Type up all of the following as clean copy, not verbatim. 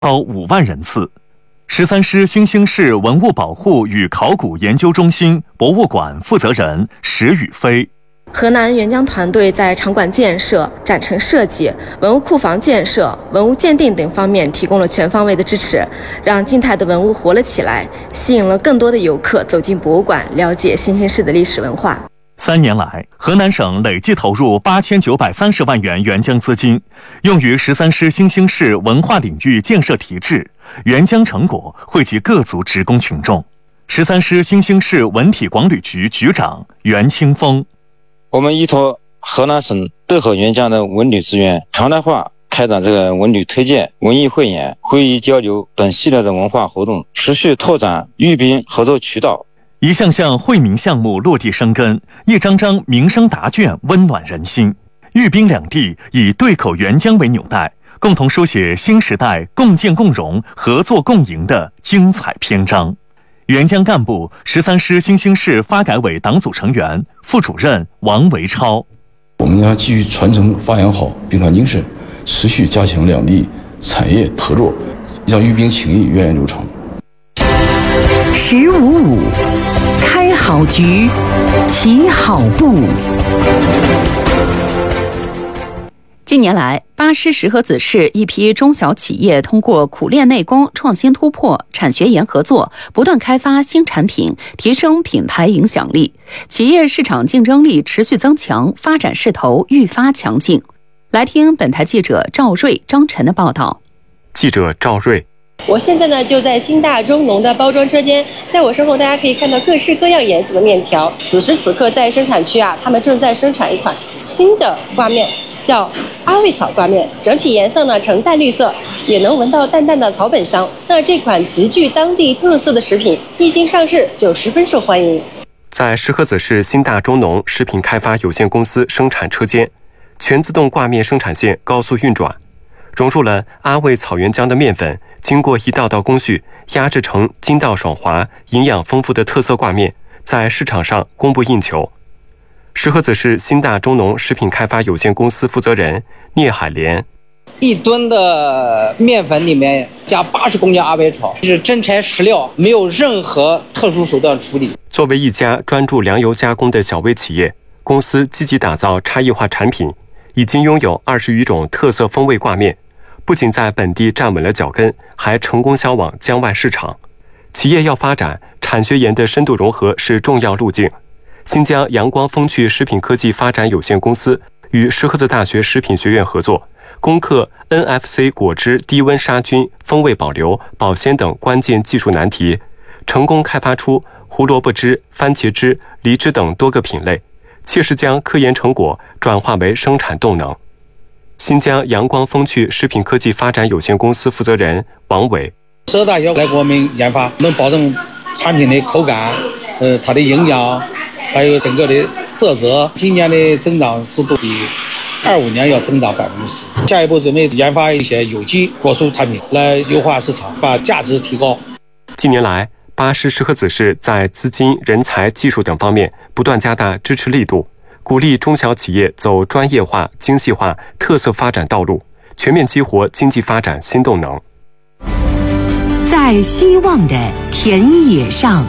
超5万人次。13师新兴市文物保护与考古研究中心博物馆负责人石宇飞。 河南援疆团队在场馆建设、展陈设计、文物库房建设、文物鉴定等方面提供了全方位的支持，让静态的文物活了起来，吸引了更多的游客走进博物馆，了解新兴市的历史文化。 3年来，河南省累计投入8930万元援疆资金，用于13师新兴市文化领域建设提质，援疆成果惠及各族职工群众。13师新兴市文体广旅局局长袁清峰： 我们依托河南省对河援疆的文旅资源，常态化开展这个文旅推荐、文艺汇演、会议交流等系列的文化活动，持续拓展豫宾合作渠道。 一项项惠民项目落地生根，一张张民生答卷温暖人心。豫宾两地以对口援疆为纽带，共同书写新时代共建共荣、合作共赢的精彩篇章。援疆干部13师新兴市发改委党组成员、副主任王维超： 我们要继续传承发扬好兵团精神，持续加强两地产业合作，让豫宾情谊源远流长。 1055开好局，起好步。近年来，巴师石河子市一批中小企业通过苦练内功、创新突破、产学研合作，不断开发新产品，提升品牌影响力，企业市场竞争力持续增强，发展势头愈发强劲。来听本台记者赵瑞、张晨的报道。 记者赵瑞： 我现在呢就在新大中农的包装车间，在我身后大家可以看到各式各样颜色的面条。此时此刻在生产区他们正在生产一款新的挂面，叫阿魏草挂面，整体颜色呢呈淡绿色，也能闻到淡淡的草本香。那这款极具当地特色的食品一经上市就十分受欢迎。 在石河子市新大中农食品开发有限公司生产车间，全自动挂面生产线高速运转，融入了阿魏草原浆的面粉，经过一道道工序压制成筋道爽滑、营养丰富的特色挂面，在市场上供不应求。石河子市新大中农食品开发有限公司负责人聂海莲 ：1吨的面粉里面加80公斤阿魏草，是真材实料，没有任何特殊手段处理。 作为一家专注粮油加工的小微企业，公司积极打造差异化产品，已经拥有20余种特色风味挂面，不仅在本地站稳了脚跟，还成功销往疆外市场。企业要发展产学研的深度融合是重要路径。新疆阳光风趣食品科技发展有限公司与石河子大学食品学院合作，攻克 NFC 果汁低温杀菌、风味保留、保鲜等关键技术难题，成功开发出胡萝卜汁、番茄汁、梨汁等多个品类，切实将科研成果转化为生产动能。新疆阳光风趣食品科技发展有限公司负责人王伟： 石河大学来给我们研发，能保证产品的口感、它的营养，还有整个的色泽。今年的增长速度比25年要增长10%。下一步准备研发一些有机果蔬产品来优化市场，把价值提高。 近年来，巴师石河子市在资金、人才、技术等方面不断加大支持力度，鼓励中小企业走专业化、精细化、特色发展道路，全面激活经济发展新动能。 在希望的田野上，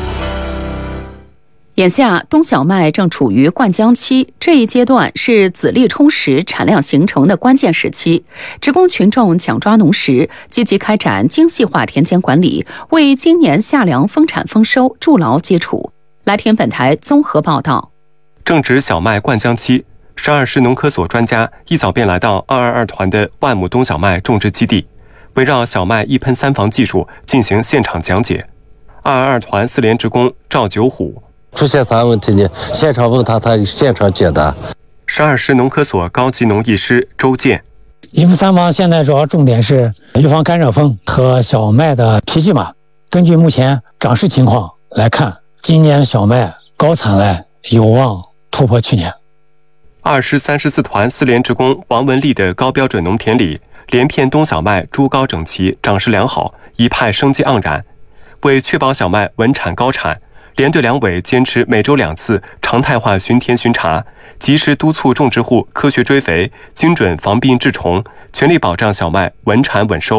眼下冬小麦正处于灌浆期，这一阶段是籽粒充实、产量形成的关键时期。职工群众抢抓农时，积极开展精细化田间管理，为今年夏粮丰产丰收筑牢基础。来听本台综合报道。 正值小麦灌浆期，12师农科所专家一早便来到222团的万亩冬小麦种植基地，围绕小麦一喷三防技术进行现场讲解。222团4连职工赵九虎： 出现啥问题呢？现场问他，他现场解答。 12师农科所高级农艺师周建： 一喷三防现在主要重点是预防干热风和小麦的脾气嘛。根据目前长势情况来看，今年小麦高产量有望突破去年。 2师34团4连职工王文丽的高标准农田里，连片冬小麦株高整齐，长势良好，一派生机盎然。为确保小麦稳产高产，连队两委坚持每周2次常态化巡田巡查，及时督促种植户科学追肥，精准防病治虫，全力保障小麦稳产稳收。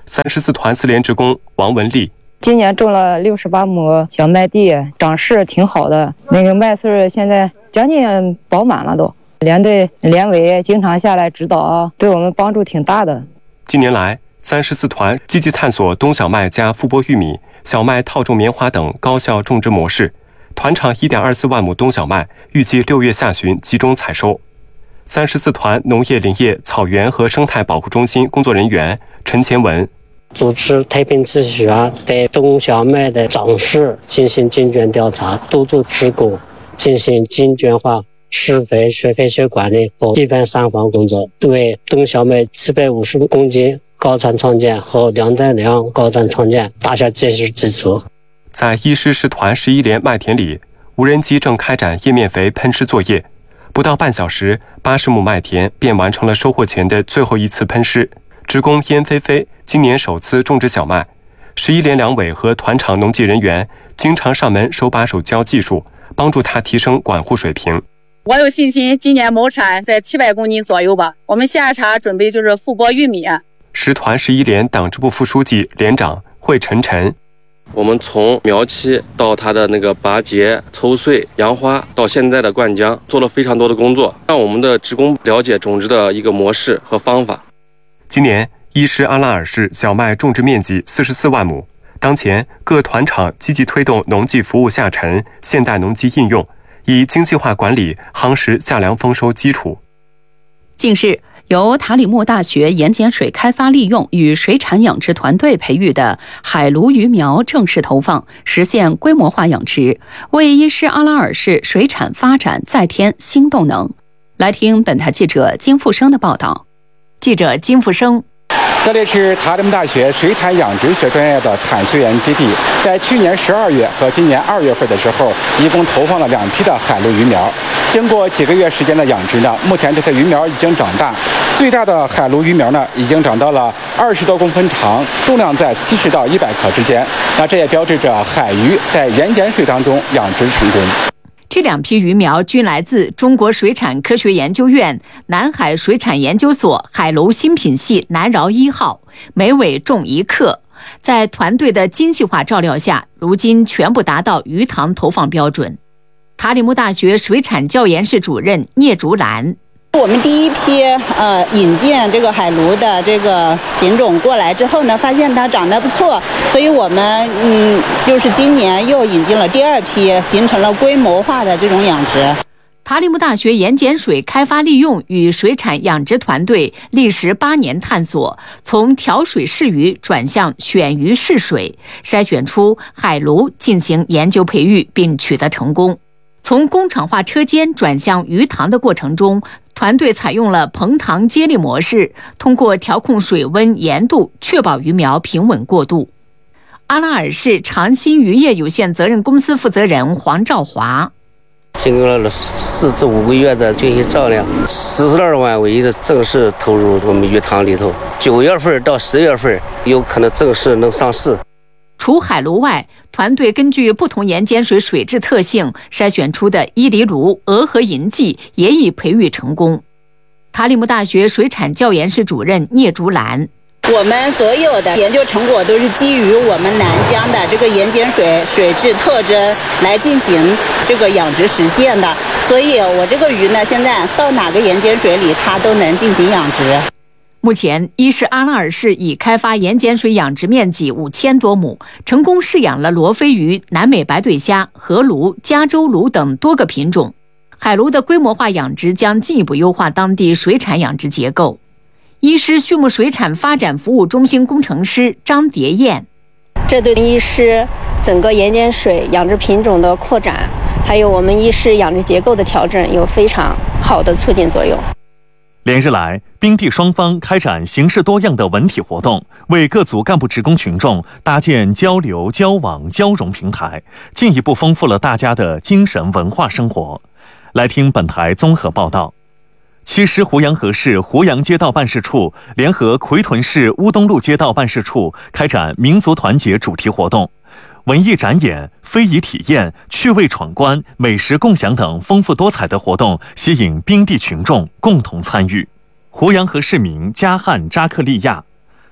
34团4连职工王文丽。 今年种了68亩小麦地，长势挺好的。那个麦穗现在将近饱满了都。连队连委经常下来指导，对我们帮助挺大的。 近年来，34团积极探索冬小麦加复播玉米、小麦套种棉花等高效种植模式。团场1.24万亩冬小麦预计6月下旬集中采收。34团农业林业草原和生态保护中心工作人员陈前文。 组织太平秩序对冬小麦的长势进行精准调查，督促职工进行精准化施肥、水肥水管理和一般散防工作，对冬小麦750公斤高产创建和2.2高产创建打下坚实基础。 在伊施10团11连麦田里，无人机正开展叶面肥喷施作业，不到半小时，80亩麦田便完成了收获前的最后一次喷施。职工燕飞飞今年首次种植小麦，11连两委和团场农技人员经常上门手把手教技术，帮助他提升管护水平。 我有信心今年亩产在700公斤左右吧。我们下茬准备就是复播玉米。 10团11连党支部副书记、连长惠晨， 我们从苗期到它的那个拔节、抽穗、扬花，到现在的灌浆，做了非常多的工作，让我们的职工了解种植的一个模式和方法。 今年伊施阿拉尔市小麦种植面积44万亩，当前各团场积极推动农技服务下沉、现代农机应用，以精细化管理夯实夏粮丰收基础。 近日，由塔里木大学盐碱水开发利用与水产养殖团队培育的海鲈鱼苗正式投放，实现规模化养殖，为伊施阿拉尔市水产发展再添新动能。来听本台记者金富生的报道。 记者金富生。这里是塔里木大学水产养殖学专业的产学研基地，在去年12月和今年2月份的时候，一共投放了2批的海鲈鱼苗。经过几个月时间的养殖呢，目前这些鱼苗已经长大，最大的海鲈鱼苗呢已经长到了20多公分长，重量在70到100克之间。那这也标志着海鱼在盐碱水当中养殖成功。 这2批鱼苗均来自中国水产科学研究院南海水产研究所海鲈新品系南饶1号，每尾重1克。在团队的精细化照料下，如今全部达到鱼塘投放标准。塔里木大学水产教研室主任聂竹兰。 我们第一批引进这个海鲈的这个品种过来之后呢，发现它长得不错，所以我们就是今年又引进了第2批，形成了规模化的这种养殖。 塔里木大学盐碱水开发利用与水产养殖团队历时8年探索，从调水试鱼转向选鱼试水，筛选出海鲈进行研究培育并取得成功。从工厂化车间转向鱼塘的过程中，团队采用了膨塘接力模式，通过调控水温、盐度，确保鱼苗平稳过渡。阿拉尔市长兴渔业有限责任公司负责人黄兆华。 经过了4至5个月的精细照料，42万尾的正式投入我们鱼塘里头，9月份到10月份有可能正式能上市。 除海鲈外，团队根据不同盐碱水水质特性筛选出的伊犁鲈、鹅和银鲫也已培育成功。塔里木大学水产教研室主任聂竹兰。 我们所有的研究成果都是基于我们南江的这个盐碱水水质特征来进行这个养殖实践的，所以我这个鱼呢，现在到哪个盐碱水里它都能进行养殖。 目前，伊施阿拉尔市已开发盐碱水养殖面积5000多亩，成功饲养了罗非鱼、南美白对虾、河鲈、加州鲈等多个品种。海鲈的规模化养殖将进一步优化当地水产养殖结构。伊施畜牧水产发展服务中心工程师张蝶燕。 这对伊施整个盐碱水养殖品种的扩展，还有我们伊施养殖结构的调整有非常好的促进作用。 连日来，冰地双方开展形式多样的文体活动，为各族干部职工群众搭建交流、交往、交融平台，进一步丰富了大家的精神文化生活。来听本台综合报道。七师胡杨河市胡杨街道办事处联合奎屯市乌东路街道办事处开展民族团结主题活动，文艺展演、非遗体验、趣味闯关、美食共享等丰富多彩的活动吸引冰地群众共同参与。胡杨河市民加汉扎克利亚，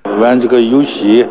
玩这个游戏。